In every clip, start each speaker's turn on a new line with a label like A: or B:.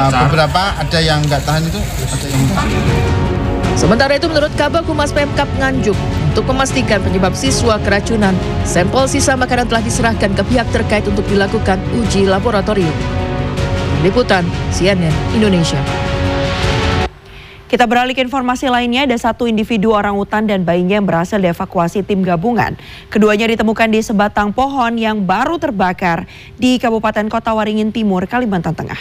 A: Beberapa ada yang nggak tahan itu, ada yang tahan.
B: Sementara itu menurut Kabag Humas Pemkab Nganjuk, untuk memastikan penyebab siswa keracunan, sampel sisa makanan telah diserahkan ke pihak terkait untuk dilakukan uji laboratorium. Liputan CNN Indonesia.
C: Kita beralih ke informasi lainnya, ada satu individu orangutan dan bayinya yang berhasil dievakuasi tim gabungan. Keduanya ditemukan di sebatang pohon yang baru terbakar di Kabupaten Kota Waringin Timur, Kalimantan Tengah.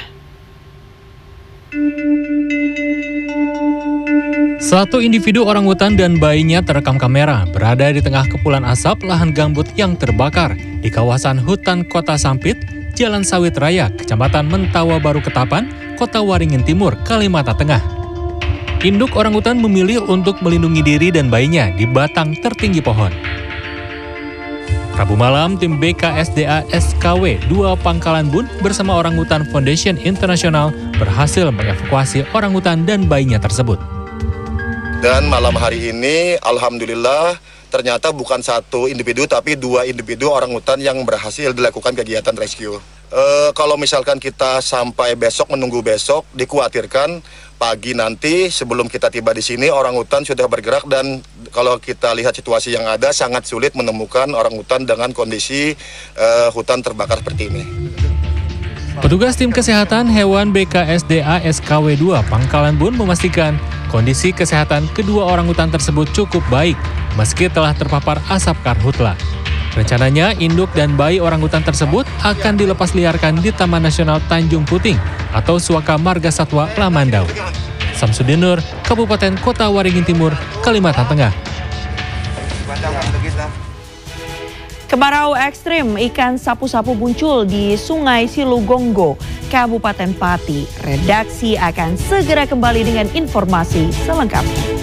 D: Satu individu orangutan dan bayinya terekam kamera berada di tengah kepulan asap lahan gambut yang terbakar di kawasan hutan Kota Sampit, Jalan Sawit Raya, Kecamatan Mentawa Baru Ketapang, Kota Waringin Timur, Kalimantan Tengah. Induk orangutan memilih untuk melindungi diri dan bayinya di batang tertinggi pohon. Rabu malam, tim BKSDA SKW 2 Pangkalan Bun bersama Orangutan Foundation International berhasil mengevakuasi orangutan dan bayinya tersebut.
E: Dan malam hari ini, alhamdulillah, ternyata bukan satu individu, tapi 2 individu orangutan yang berhasil dilakukan kegiatan rescue. Kalau misalkan kita sampai besok, menunggu besok, dikhawatirkan pagi nanti sebelum kita tiba di sini orangutan sudah bergerak, dan kalau kita lihat situasi yang ada sangat sulit menemukan orangutan dengan kondisi hutan terbakar seperti ini.
D: Petugas tim kesehatan hewan BKSDA SKW 2 Pangkalan Bun memastikan kondisi kesehatan kedua orangutan tersebut cukup baik meski telah terpapar asap karhutla. Rencananya, induk dan bayi orangutan tersebut akan dilepas liarkan di Taman Nasional Tanjung Puting atau Suaka Marga Satwa Lamandau. Samsudin Nur, Kabupaten Kota Waringin Timur, Kalimantan Tengah.
C: Kemarau ekstrim, ikan sapu-sapu muncul di Sungai Silugonggo, Kabupaten Pati. Redaksi akan segera kembali dengan informasi selengkapnya.